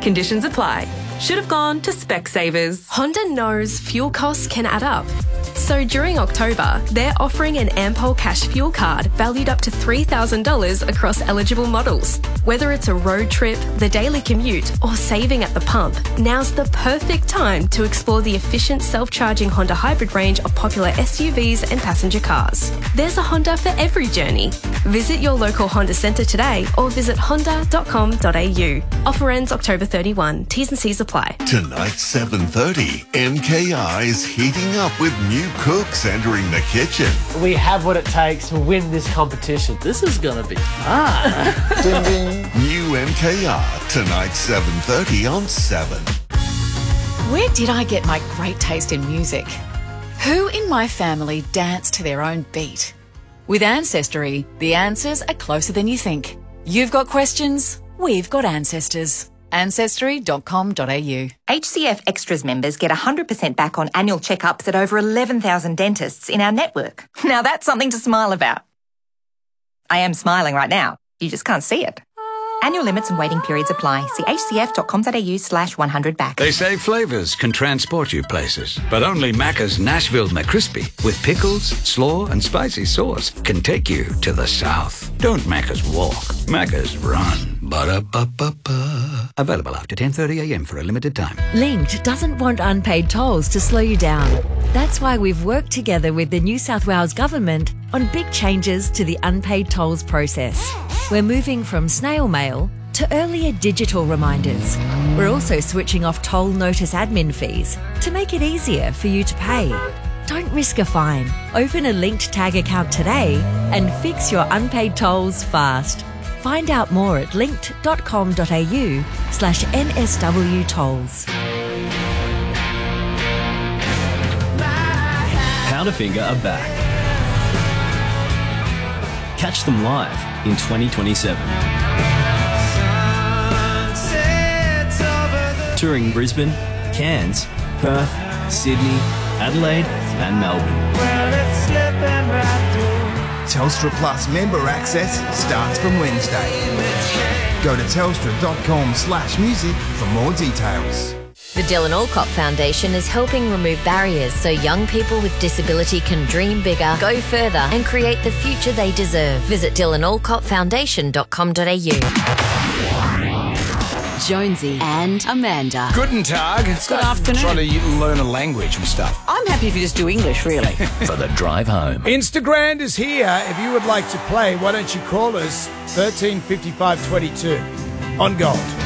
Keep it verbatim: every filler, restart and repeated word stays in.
Conditions apply. Should have gone to Specsavers. Honda knows fuel costs can add up. So during October, they're offering an Ampol Cash fuel card valued up to three thousand dollars across eligible models. Whether it's a road trip, the daily commute, or saving at the pump, now's the perfect time to explore the efficient self-charging Honda hybrid range of popular S U Vs and passenger cars. There's a Honda for every journey. Visit your local Honda centre today or visit honda dot com dot a u. Offer ends October thirty-first. T's and C's apply. Tonight, seven thirty, M K I is heating up with new cooks entering the kitchen. We have what it takes to win this competition. This is going to be fun. Ding, ding. New M K R, tonight, seven thirty on seven. Where did I get my great taste in music? Who in my family dance to their own beat? With Ancestry, the answers are closer than you think. You've got questions, we've got ancestors. ancestry dot com dot a u. H C F Extras members get one hundred percent back on annual checkups at over eleven thousand dentists in our network. Now that's something to smile about. I am smiling right now. You just can't see it. Annual limits and waiting periods apply. See h c f dot com dot a u slash one hundred back. They say flavours can transport you places, but only Macca's Nashville McCrispy with pickles, slaw and spicy sauce can take you to the south. Don't Macca's walk, Macca's run. Ba-da-ba-ba-ba. Available after ten thirty a m for a limited time. Linked doesn't want unpaid tolls to slow you down. That's why we've worked together with the New South Wales Government on big changes to the unpaid tolls process. We're moving from snail mail to earlier digital reminders. We're also switching off toll notice admin fees to make it easier for you to pay. Don't risk a fine. Open a Linked Tag account today and fix your unpaid tolls fast. Find out more at linked dot com dot a u slash N S W tolls. Powderfinger are back. Catch them live in twenty twenty-seven. Touring Brisbane, Cairns, Perth, Sydney, Adelaide and Melbourne. Telstra Plus member access starts from Wednesday. Go to telstra dot com slash music for more details. The Dylan Alcott Foundation is helping remove barriers so young people with disability can dream bigger, go further and create the future they deserve. Visit dylan alcott foundation dot com dot a u. Jonesy and Amanda. Guten Tag. Good afternoon. Trying to learn a language and stuff. I'm happy if you just do English, really. For the drive home. Instagram is here. If you would like to play, why don't you call us thirteen fifty-five twenty-two on Gold.